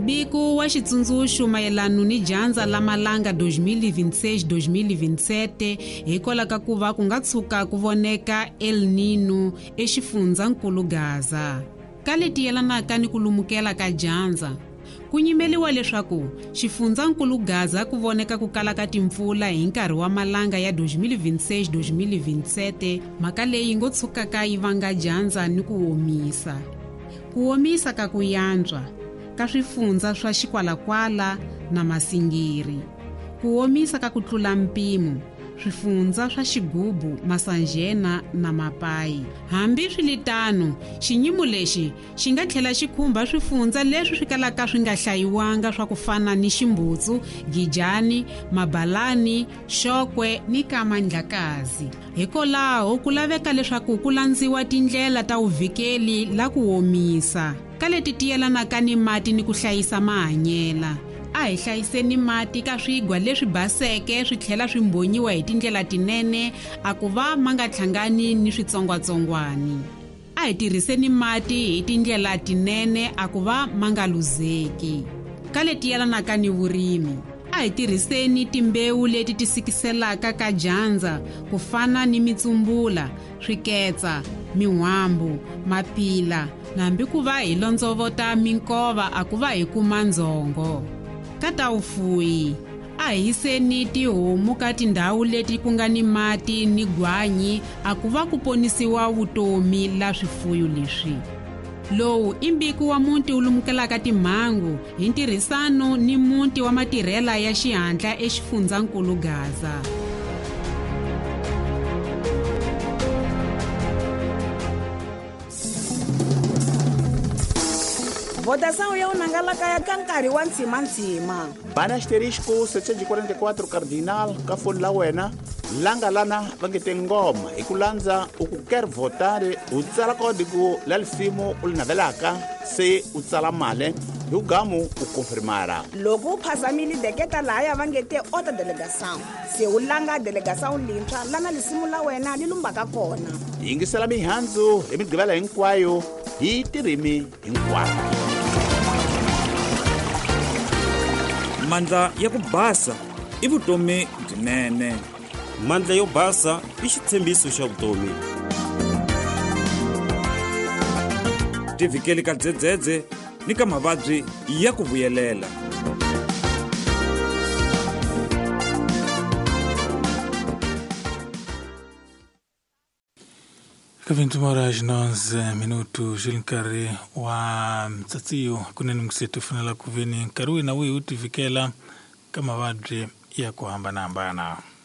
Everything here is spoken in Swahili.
Mbiku wa xitsundzuxo mayelano ni dyandza la malanga 2026-2027 hikwalaho ka ku va ku nga tshuka ku voneka El Nino exifundzhankulu Gaza. Ka leti yelanaka ni ku lumukela ka dyandza, ku nyimeliwa leswaku xifundzhankulu Gaza ku voneka ku kala ka timpfula hi nkarhi wa malanga ya 2026-2027, mhaka leyi ngo tshukaka yi vanga dyandza ni ku omisa. Ku omisa ka ku yantswa ka swifundza swa Xikwalakwala na Masingiri, ku omisa ka ku tlula mpimo swifundza swa Xigubu, Masanjena na Mapayi. Hambi swilitano, xinyimo lexi xi nga tlhela xi khumba swifundza leswi swi kalaka swi nga hlayiwanga swa ku fana ni Ximbutsu, Gijani, Mabalani, Xokwe ni Kamandlakazi. Hikwalaho ku laveka leswaku ku landziwa tindlela ta uvikeli la ku omisa ka leti tiyelanaka ni mati ni ku hlayisa mahanyela. A hi hlayiseni mati ka swigwa leswi baseke swi tlhela swi mbonyiwa hi tindlela tinene a ku va ma nga hlangani ni switsongwatsongwani. A hi tirhiseni mati hi tindlela tinene a ku va ma nga luzeki. Ka leti yelanaka ni vurimi, a hi tirhiseni timbewu leti tisikiselaka ka dyandza ku fana ni mitsumbula, swiketsa, mihwambu, mapila, nambi ku va hi londzovota minkova a ku va hi kuma ndzongo. Ka ta ufuyi, a hi yiseni tihomu ka tindhawu leti ku nga ni mati ni gwanyi a ku va ku ponisiwa vutomi la swifuyo leswi. Lowu i mbiku wa muti wu lumukelaka timhangu hi ntirhisano ni muti wa matirhela ya xihatla exifundzhankulu Gaza. Votação ya unangalaka ya kankari wa ntsima. Bana asterisco 744 cardinal ka foni la wena langa lana va nge te ngoma hi ku landza u ku quer votare u tsala kodigo la lifimo u li navelaka se u tsala male hi ugamu u konfirmara. Loko u phasamile deketa laya va nge te ota delegação se u langa delegação lintshwa lana lisimu la wena li lumbaka kona. Yingisela mihandzu hi migqivela hinkwayo hi tirimi hinkwayo. Mandla ya ku basa I vutomi byinene. Mandla yo basa I xitshembiso xa vutomi. Tivikeli ka dzedzedze ni ka mavabyi ya ku vuyelela. Ka 20 horas 11 minutos nkarhi wa mtsatsiyo kuneni mkusetu funela kuveni nkarhi wina wihi u tivikela ka mavabyi ya ku hambanahambana.